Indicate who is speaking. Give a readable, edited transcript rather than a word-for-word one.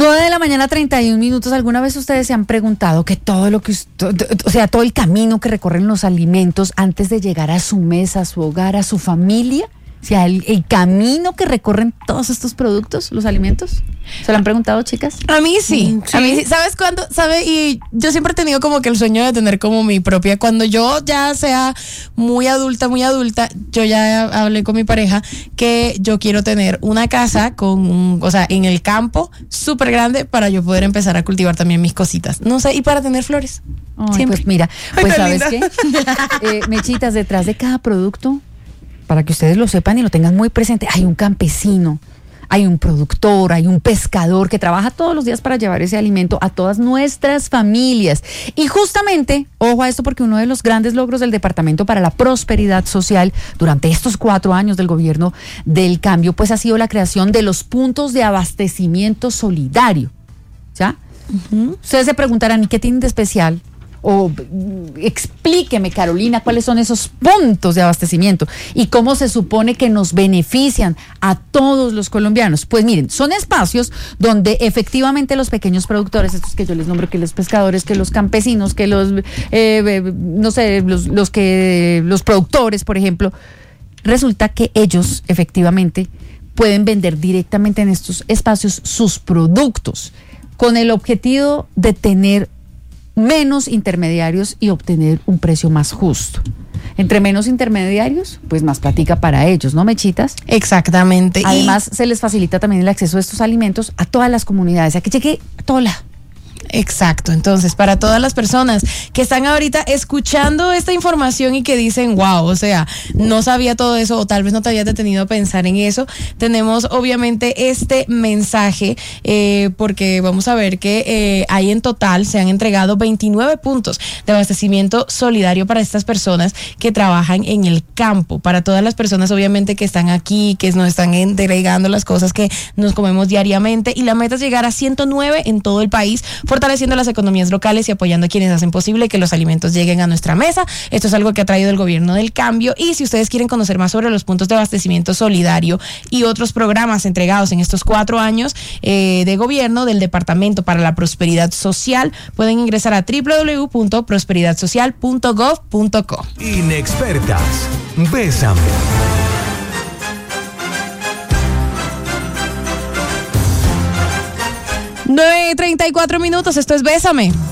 Speaker 1: 9:31 a.m. ¿Alguna vez ustedes se han preguntado que todo todo el camino que recorren los alimentos antes de llegar a su mesa, a su hogar, a su familia? O sea, el camino que recorren todos estos productos, los alimentos. ¿Se lo han preguntado, chicas?
Speaker 2: A mí sí. A mí sí. ¿Sabes cuándo? Y yo siempre he tenido como que el sueño de tener como mi propia. Cuando yo ya sea muy adulta, yo ya hablé con mi pareja que yo quiero tener una casa en el campo súper grande para yo poder empezar a cultivar también mis cositas. No sé, y para tener flores.
Speaker 1: Ay,
Speaker 2: siempre.
Speaker 1: Pues mira, ¿sabes qué? Mechitas, detrás de cada producto, para que ustedes lo sepan y lo tengan muy presente, hay un campesino, hay un productor, hay un pescador que trabaja todos los días para llevar ese alimento a todas nuestras familias. Y justamente, ojo a esto, porque uno de los grandes logros del Departamento para la Prosperidad Social durante estos 4 años del gobierno del cambio, pues ha sido la creación de los puntos de abastecimiento solidario. ¿Ya? Uh-huh. Ustedes se preguntarán, ¿y qué tienen de especial? O explíqueme, Carolina, cuáles son esos puntos de abastecimiento y cómo se supone que nos benefician a todos los colombianos. Pues miren, son espacios donde efectivamente los pequeños productores, estos que yo les nombro, que los pescadores, que los campesinos, que los los productores, por ejemplo, resulta que ellos efectivamente pueden vender directamente en estos espacios sus productos con el objetivo de tener menos intermediarios y obtener un precio más justo. Entre menos intermediarios, pues más platica para ellos, ¿no, Mechitas?
Speaker 2: Exactamente.
Speaker 1: Además, se les facilita también el acceso a estos alimentos a todas las comunidades, a que llegue a toda la...
Speaker 2: Exacto, entonces para todas las personas que están ahorita escuchando esta información y que dicen, wow, o sea, no sabía todo eso o tal vez no te habías detenido a pensar en eso, tenemos obviamente este mensaje porque vamos a ver que hay en total, se han entregado 29 puntos de abastecimiento solidario para estas personas que trabajan en el campo, para todas las personas obviamente que están aquí, que nos están entregando las cosas que nos comemos diariamente, y la meta es llegar a 109 en todo el país, fortaleciendo las economías locales y apoyando a quienes hacen posible que los alimentos lleguen a nuestra mesa. Esto es algo que ha traído el gobierno del cambio, y si ustedes quieren conocer más sobre los puntos de abastecimiento solidario y otros programas entregados en estos 4 años de gobierno del Departamento para la Prosperidad Social, pueden ingresar a www.prosperidadsocial.gov.co.
Speaker 3: Inexpertas, bésame.
Speaker 2: 9:34 a.m, esto es Bésame.